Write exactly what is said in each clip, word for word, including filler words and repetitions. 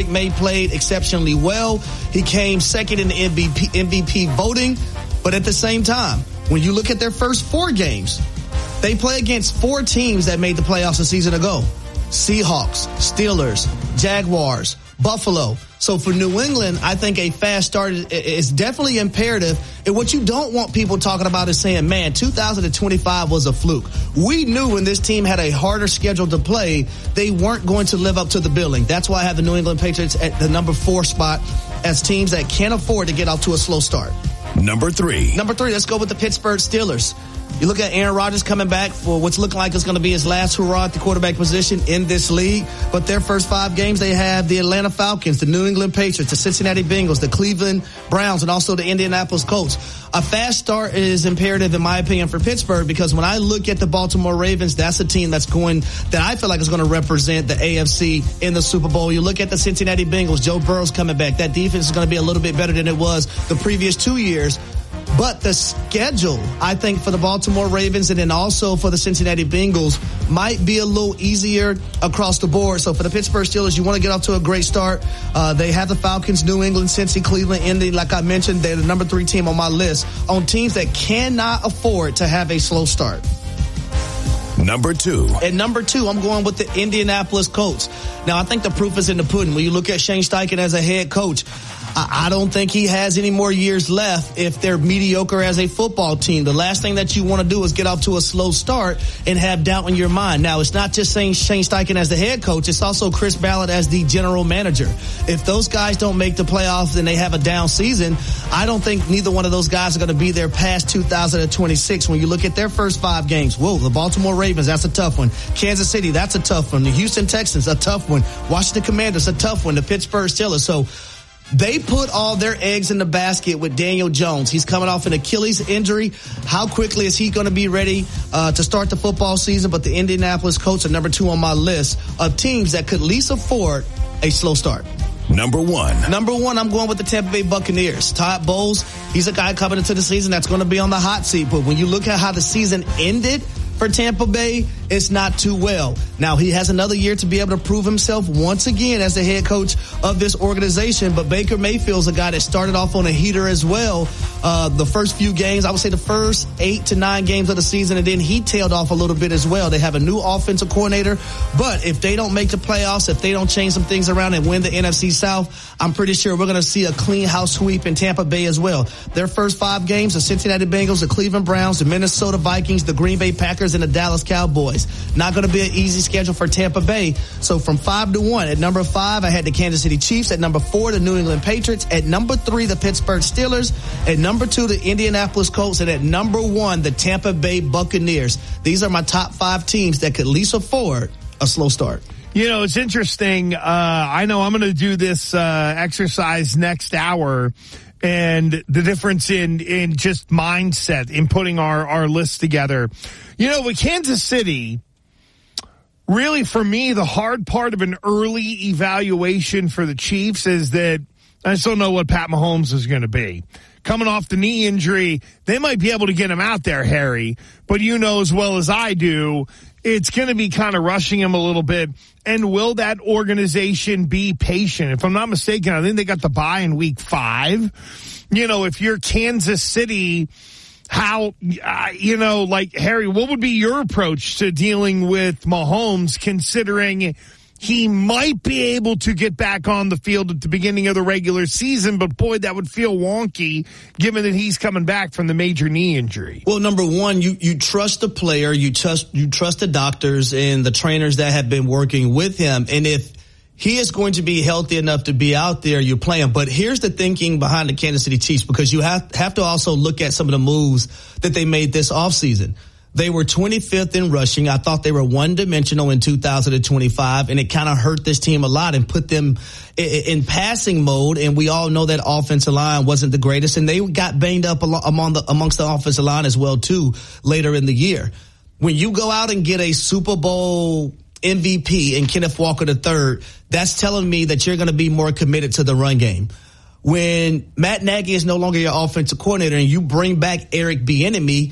May played exceptionally well. He came second in the M V P, M V P voting. But at the same time, when you look at their first four games, they play against four teams that made the playoffs a season ago. Seahawks, Steelers, Jaguars, Buffalo. So for New England, I think a fast start is definitely imperative. And what you don't want people talking about is saying, man, two thousand twenty-five was a fluke. We knew when this team had a harder schedule to play, they weren't going to live up to the billing. That's why I have the New England Patriots at the number four spot as teams that can't afford to get off to a slow start. Number three. Number three, let's go with the Pittsburgh Steelers. You look at Aaron Rodgers coming back for what's looking like it's going to be his last hurrah at the quarterback position in this league. But their first five games, they have the Atlanta Falcons, the New England Patriots, the Cincinnati Bengals, the Cleveland Browns, and also the Indianapolis Colts. A fast start is imperative, in my opinion, for Pittsburgh, because when I look at the Baltimore Ravens, that's a team that's going, that I feel like is going to represent the A F C in the Super Bowl. You look at the Cincinnati Bengals, Joe Burrow's coming back. That defense is going to be a little bit better than it was the previous two years. But the schedule, I think, for the Baltimore Ravens and then also for the Cincinnati Bengals might be a little easier across the board. So for the Pittsburgh Steelers, you want to get off to a great start. Uh, they have the Falcons, New England, Cincy, Cleveland, Indy. Like I mentioned, they're the number three team on my list on teams that cannot afford to have a slow start. Number two. At number two, I'm going with the Indianapolis Colts. Now, I think the proof is in the pudding. When you look at Shane Steichen as a head coach, I don't think he has any more years left if they're mediocre as a football team. The last thing that you want to do is get off to a slow start and have doubt in your mind. Now, it's not just saying Shane Steichen as the head coach. It's also Chris Ballard as the general manager. If those guys don't make the playoffs and they have a down season, I don't think neither one of those guys are going to be there past two thousand twenty-six. When you look at their first five games, whoa, the Baltimore Ravens, that's a tough one. Kansas City, that's a tough one. The Houston Texans, a tough one. Washington Commanders, a tough one. The Pittsburgh Steelers. So they put all their eggs in the basket with Daniel Jones. He's coming off an Achilles injury. How quickly is he going to be ready uh, to start the football season? But the Indianapolis Colts are number two on my list of teams that could at least afford a slow start. Number one. Number one, I'm going with the Tampa Bay Buccaneers. Todd Bowles, he's a guy coming into the season that's going to be on the hot seat. But when you look at how the season ended for Tampa Bay, it's not too well. Now, he has another year to be able to prove himself once again as the head coach of this organization. But Baker Mayfield's a guy that started off on a heater as well. Uh, the first few games, I would say the first eight to nine games of the season, and then he tailed off a little bit as well. They have a new offensive coordinator. But if they don't make the playoffs, if they don't change some things around and win the N F C South, I'm pretty sure we're going to see a clean house sweep in Tampa Bay as well. Their first five games, the Cincinnati Bengals, the Cleveland Browns, the Minnesota Vikings, the Green Bay Packers, and the Dallas Cowboys. Not going to be an easy schedule for Tampa Bay. So from five to one, at number five, I had the Kansas City Chiefs. At number four, the New England Patriots. At number three, the Pittsburgh Steelers. At number two, the Indianapolis Colts. And at number one, the Tampa Bay Buccaneers. These are my top five teams that could at least afford a slow start. You know, it's interesting. Uh, I know I'm going to do this uh, exercise next hour. And the difference in, in just mindset in putting our, our list together. You know, with Kansas City, really for me, the hard part of an early evaluation for the Chiefs is that I just don't know what Pat Mahomes is going to be. Coming off the knee injury, they might be able to get him out there, Harry. But you know as well as I do, it's going to be kind of rushing him a little bit. And will that organization be patient? If I'm not mistaken, I think they got the bye in week five. You know, if you're Kansas City, how, uh, you know, like, Harry, what would be your approach to dealing with Mahomes, considering he might be able to get back on the field at the beginning of the regular season, but boy, that would feel wonky given that he's coming back from the major knee injury? Well, number one, you, you trust the player, you trust, you trust the doctors and the trainers that have been working with him. And if he is going to be healthy enough to be out there, you play him. But here's the thinking behind the Kansas City Chiefs, because you have, have to also look at some of the moves that they made this offseason. They were twenty-fifth in rushing. I thought they were one-dimensional in two thousand twenty-five, and it kind of hurt this team a lot and put them in, in passing mode. And we all know that offensive line wasn't the greatest, and they got banged up among the, amongst the offensive line as well, too, later in the year. When you go out and get a Super Bowl M V P in Kenneth Walker the third, that's telling me that you're going to be more committed to the run game. When Matt Nagy is no longer your offensive coordinator and you bring back Eric Bieniemy,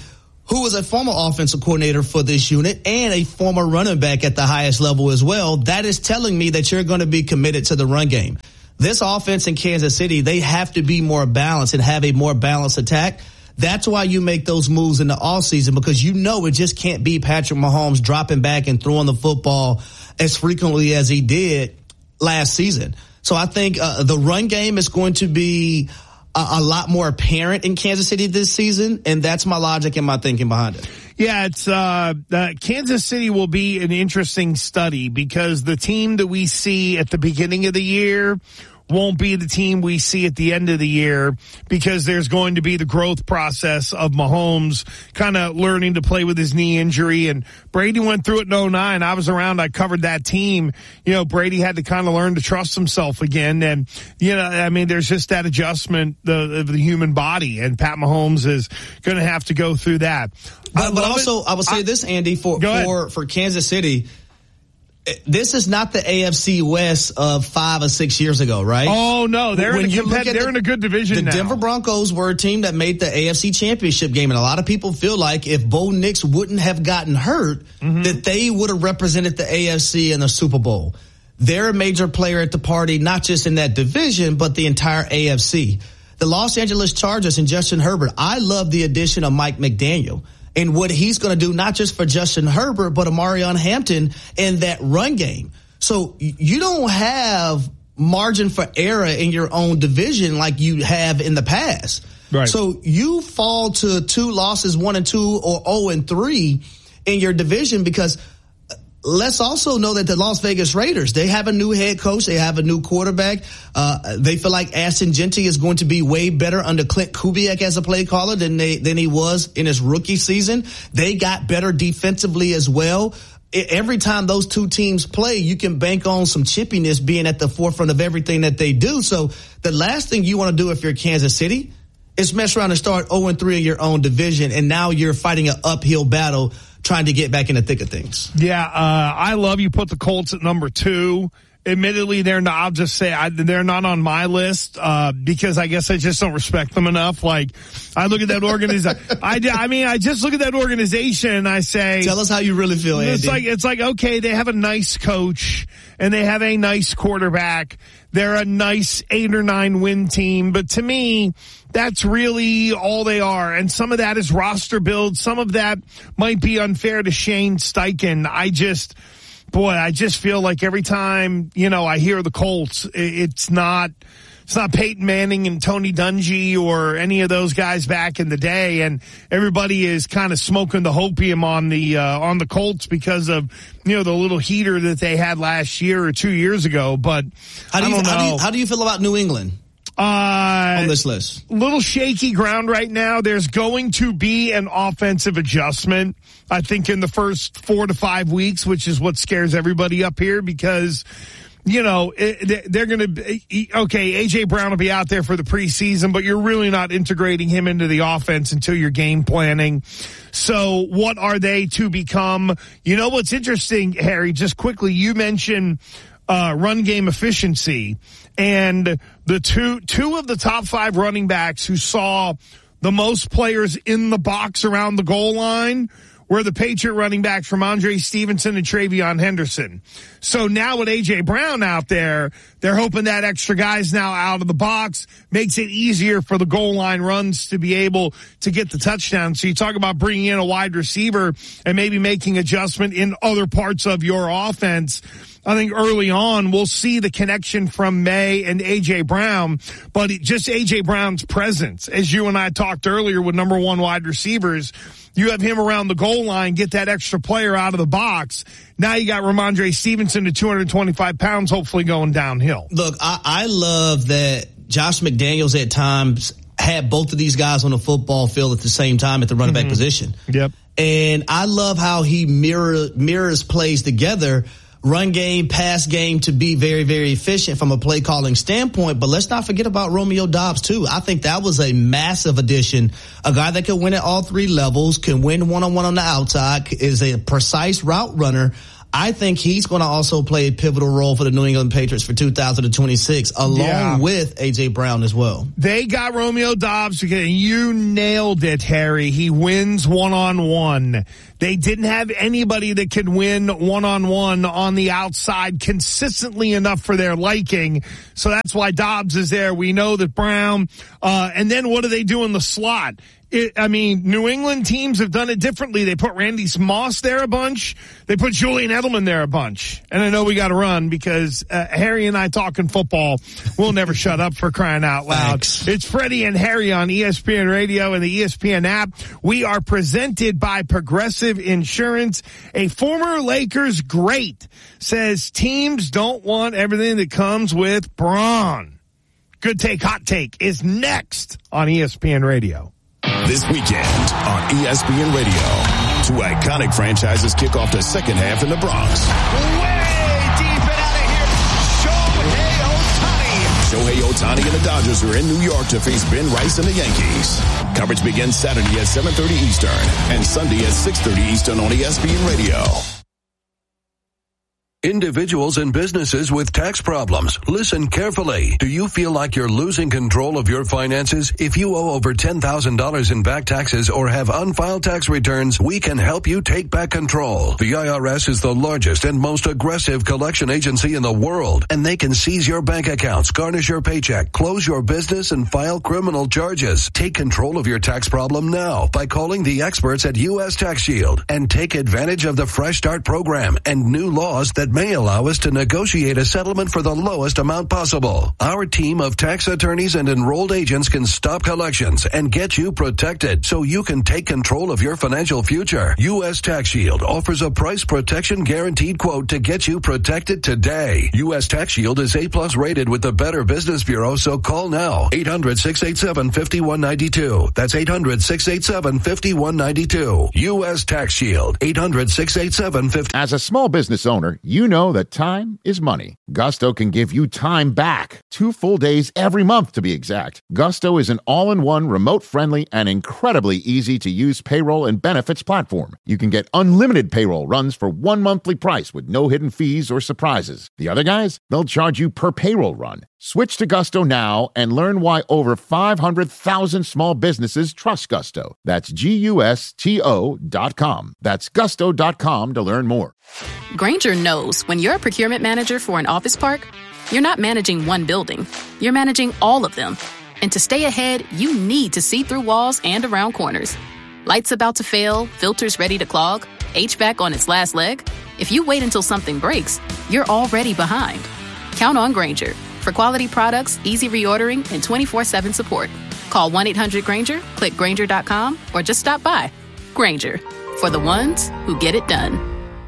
who was a former offensive coordinator for this unit and a former running back at the highest level as well, that is telling me that you're going to be committed to the run game. This offense in Kansas City, they have to be more balanced and have a more balanced attack. That's why you make those moves in the offseason, because you know it just can't be Patrick Mahomes dropping back and throwing the football as frequently as he did last season. So I think uh, the run game is going to be a, a lot more apparent in Kansas City this season, and that's my logic and my thinking behind it. Yeah, it's uh, uh Kansas City will be an interesting study, because the team that we see at the beginning of the year won't be the team we see at the end of the year, because there's going to be the growth process of Mahomes kind of learning to play with his knee injury. And Brady went through it in oh nine. I was around. I covered that team. You know, Brady had to kind of learn to trust himself again. And, you know, I mean, there's just that adjustment of the human body, and Pat Mahomes is going to have to go through that. But, but also, it. I will say I, this, Andy, for, for, for Kansas City, this is not the A F C West of five or six years ago, right? Oh, no. They're, in a, compet- they're the, in a good division the now. The Denver Broncos were a team that made the A F C Championship game, and a lot of people feel like if Bo Nix wouldn't have gotten hurt, mm-hmm. that they would have represented the A F C in the Super Bowl. They're a major player at the party, not just in that division, but the entire A F C. The Los Angeles Chargers and Justin Herbert, I love the addition of Mike McDaniel and what he's going to do, not just for Justin Herbert, but Amarion Hampton in that run game. So you don't have margin for error in your own division like you have in the past. Right. So you fall to two losses, one and two, or oh and three in your division, because let's also know that the Las Vegas Raiders, they have a new head coach. They have a new quarterback. Uh, they feel like Ashton Genty is going to be way better under Clint Kubiak as a play caller than they, than he was in his rookie season. They got better defensively as well. Every time those two teams play, you can bank on some chippiness being at the forefront of everything that they do. So the last thing you want to do if you're Kansas City is mess around and start oh and three in your own division, and now you're fighting an uphill battle trying to get back in the thick of things. Yeah, uh, I love you put the Colts at number two. Admittedly, they're not, I'll just say I, they're not on my list, uh, because I guess I just don't respect them enough. Like, I look at that organization, I, I mean, I just look at that organization and I say, tell us how you really feel, Andy. It's like, it's like, okay, they have a nice coach and they have a nice quarterback. They're a nice eight or nine win team, but to me, that's really all they are. And some of that is roster build. Some of that might be unfair to Shane Steichen. I just, boy, I just feel like every time, you know, I hear the Colts, it's not, it's not Peyton Manning and Tony Dungy or any of those guys back in the day. And everybody is kind of smoking the hopium on the, uh, on the Colts because of, you know, the little heater that they had last year or two years ago. But how do you, I don't know. How do you, how do you feel about New England? Uh, on this list, little shaky ground right now. There's going to be an offensive adjustment, I think, in the first four to five weeks, which is what scares everybody up here, because, you know, they're going to, okay, A J Brown will be out there for the preseason, but you're really not integrating him into the offense until you're game planning. So what are they to become? You know, what's interesting, Harry, just quickly, you mentioned uh, run game efficiency. And the two, two of the top five running backs who saw the most players in the box around the goal line were the Patriot running backs from Ramondre Stevenson and Travion Henderson. So now with A J Brown out there, they're hoping that extra guy's now out of the box, makes it easier for the goal line runs to be able to get the touchdown. So you talk about bringing in a wide receiver and maybe making adjustment in other parts of your offense. I think early on we'll see the connection from May and A J Brown, but it, just A J Brown's presence, as you and I talked earlier with number one wide receivers, you have him around the goal line, get that extra player out of the box. Now you got Ramondre Stevenson at two hundred twenty-five pounds, hopefully going downhill. Look, I, I love that Josh McDaniels at times had both of these guys on the football field at the same time at the running mm-hmm. back position. Yep. And I love how he mirror, mirrors plays together, run game, pass game, to be very, very efficient from a play calling standpoint. But let's not forget about Romeo Doubs too. I think that was a massive addition. A guy that can win at all three levels, can win one-on-one on the outside, is a precise route runner. I think he's going to also play a pivotal role for the New England Patriots for two thousand twenty-six, along yeah. with A J. Brown as well. They got Romeo Doubs. You nailed it, Harry. He wins one-on-one. They didn't have anybody that could win one-on-one on the outside consistently enough for their liking. So that's why Doubs is there. We know that Brown, uh, and then what do they do in the slot? It, I mean, New England teams have done it differently. They put Randy Moss there a bunch. They put Julian Edelman there a bunch. And I know we got to run because uh, Harry and I talking football. We'll never shut up, for crying out loud. Thanks. It's Freddie and Harry on E S P N Radio and the E S P N app. We are presented by Progressive Insurance. A former Lakers great says teams don't want everything that comes with Braun. Good Take, Hot Take is next on E S P N Radio. This weekend on E S P N Radio, two iconic franchises kick off the second half in the Bronx. Way deep and out of here, Shohei Ohtani. Shohei Ohtani and the Dodgers are in New York to face Ben Rice and the Yankees. Coverage begins Saturday at seven thirty Eastern and Sunday at six thirty Eastern on E S P N Radio. Individuals and businesses with tax problems, listen carefully. Do you feel like you're losing control of your finances? If you owe over ten thousand dollars in back taxes or have unfiled tax returns, we can help you take back control. The I R S is the largest and most aggressive collection agency in the world, and they can seize your bank accounts, garnish your paycheck, close your business, and file criminal charges. Take control of your tax problem now by calling the experts at U S Tax Shield and take advantage of the Fresh Start program and new laws that may allow us to negotiate a settlement for the lowest amount possible. Our team of tax attorneys and enrolled agents can stop collections and get you protected so you can take control of your financial future. U S Tax Shield offers a price protection guaranteed quote to get you protected today. U S Tax Shield is A plus rated with the Better Business Bureau, so call now. eight hundred, six eight seven, five one nine two. That's eight hundred, six eight seven, five one nine two. U S Tax Shield. eight hundred, six eight seven, five. As a small business owner, you know that time is money. Gusto can give you time back. Two full days every month, to be exact. Gusto is an all-in-one, remote-friendly, and incredibly easy-to-use payroll and benefits platform. You can get unlimited payroll runs for one monthly price with no hidden fees or surprises. The other guys, they'll charge you per payroll run. Switch to Gusto now and learn why over five hundred thousand small businesses trust Gusto. That's G U S T O dot com. That's gusto dot com to learn more. Grainger knows when you're a procurement manager for an office park, you're not managing one building. You're managing all of them. And to stay ahead, you need to see through walls and around corners. Lights about to fail, filters ready to clog, H V A C on its last leg. If you wait until something breaks, you're already behind. Count on Grainger for quality products, easy reordering, and twenty-four seven support. Call one eight hundred Grainger, click Grainger dot com, or just stop by. Grainger, for the ones who get it done.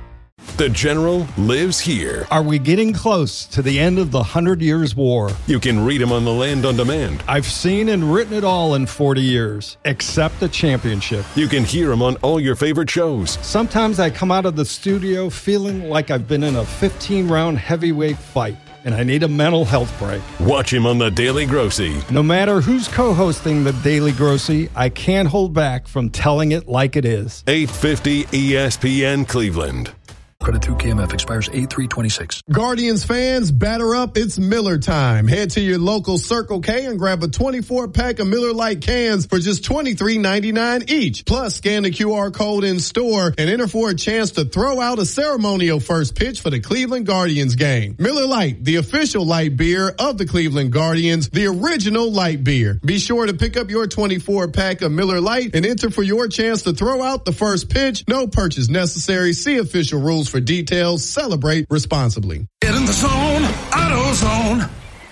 The General lives here. Are we getting close to the end of the Hundred Years' War? You can read him on the Land on Demand. I've seen and written it all in forty years, except the championship. You can hear him on all your favorite shows. Sometimes I come out of the studio feeling like I've been in a fifteen-round heavyweight fight, and I need a mental health break. Watch him on The Daily Grossy. No matter who's co-hosting The Daily Grossy, I can't hold back from telling it like it is. eight fifty E S P N Cleveland. Credit through K M F expires eight three twenty-six. Guardians fans, batter up. It's Miller time. Head to your local Circle K and grab a twenty-four pack of Miller Lite cans for just twenty-three ninety-nine each. Plus, scan the Q R code in store and enter for a chance to throw out a ceremonial first pitch for the Cleveland Guardians game. Miller Lite, the official light beer of the Cleveland Guardians, the original light beer. Be sure to pick up your twenty-four pack of Miller Lite and enter for your chance to throw out the first pitch. No purchase necessary. See official rules for details. Celebrate responsibly. Get in the zone, AutoZone.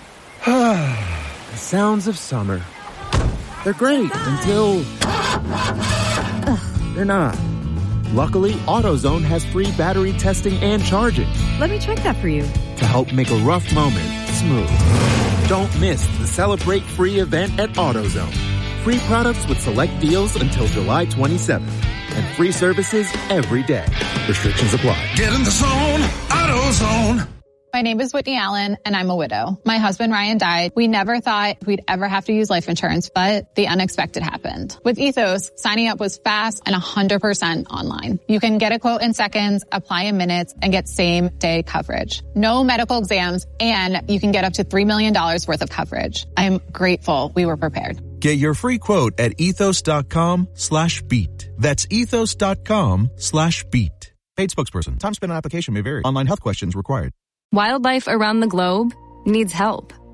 The sounds of summer. They're great until they're not. Luckily, AutoZone has free battery testing and charging. Let me check that for you. To help make a rough moment smooth. Don't miss the Celebrate Free event at AutoZone. Free products with select deals until July twenty-seventh. And free services every day. Restrictions apply. Get in the zone, AutoZone. My name is Whitney Allen, and I'm a widow. My husband, Ryan, died. We never thought we'd ever have to use life insurance, but the unexpected happened. With Ethos, signing up was fast and one hundred percent online. You can get a quote in seconds, apply in minutes, and get same-day coverage. No medical exams, and you can get up to three million dollars worth of coverage. I'm grateful we were prepared. Get your free quote at ethos.com slash beat. That's ethos.com slash beat. Paid spokesperson. Time spent on application may vary. Online health questions required. Wildlife around the globe needs help.